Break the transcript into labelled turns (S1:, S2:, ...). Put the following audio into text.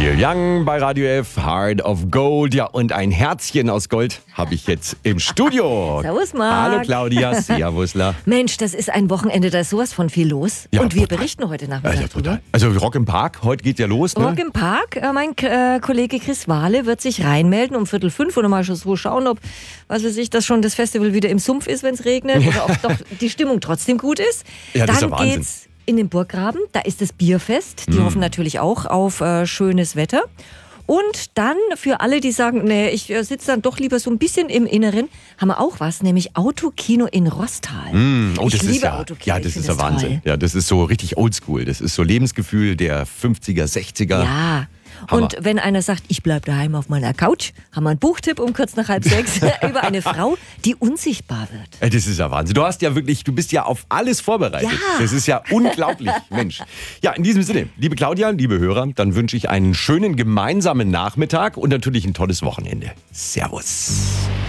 S1: Neil Young bei Radio F, Heart of Gold. Ja, und ein Herzchen aus Gold habe ich jetzt im Studio.
S2: Servus, Marc.
S1: Hallo Claudia, servusla.
S2: Mensch, das ist ein Wochenende, da ist sowas von viel los.
S1: Ja,
S2: und wir
S1: total.
S2: berichten heute Nachmittag
S1: Ja,
S2: drüber.
S1: total. Also Rock im Park, heute geht ja los, ne?
S2: Rock im Park, mein Kollege Chris Wahle wird sich reinmelden um 4:45 oder mal schon so schauen, ob, was weiß ich, dass schon das Festival wieder im Sumpf ist, wenn es regnet oder ob doch die Stimmung trotzdem gut ist.
S1: Ja, das ist
S2: Dann
S1: ja Wahnsinn.
S2: geht's in den Burggraben, da ist das Bierfest. Die hoffen natürlich auch auf schönes Wetter. Und dann für alle, die sagen, nee, ich sitze dann doch lieber so ein bisschen im Inneren, haben wir auch was, nämlich Autokino in Rostal.
S1: Oh,
S2: ich
S1: das
S2: liebe
S1: ist ja,
S2: Autokino.
S1: ja,
S2: ich
S1: das
S2: find
S1: ist ja Wahnsinn.
S2: toll.
S1: Ja, das ist so richtig oldschool. Das ist so Lebensgefühl der 50er, 60er.
S2: Ja.
S1: Hammer.
S2: Und wenn einer sagt, ich bleib daheim auf meiner Couch, haben wir einen Buchtipp um kurz nach 5:30 über eine Frau, die unsichtbar wird.
S1: Das ist ja Wahnsinn. Du bist ja auf alles vorbereitet.
S2: Ja.
S1: Das ist ja unglaublich, Mensch. Ja, in diesem Sinne, liebe Claudia, liebe Hörer, dann wünsche ich einen schönen gemeinsamen Nachmittag und natürlich ein tolles Wochenende. Servus.